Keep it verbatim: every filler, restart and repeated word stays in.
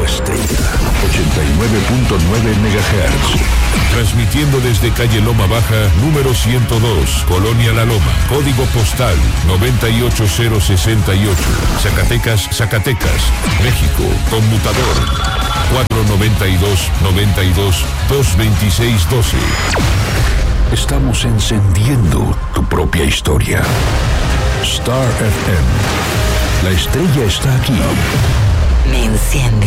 estrella, ochenta y nueve punto nueve megahertz. Transmitiendo desde calle Loma Baja, número ciento dos, Colonia La Loma, código postal noventa y ocho cero sesenta y ocho, Zacatecas, Zacatecas, México, conmutador cuatro noventa y dos, noventa y dos, dos veintiséis doce. Estamos encendiendo tu propia historia. Star F M. La estrella está aquí. Me enciende.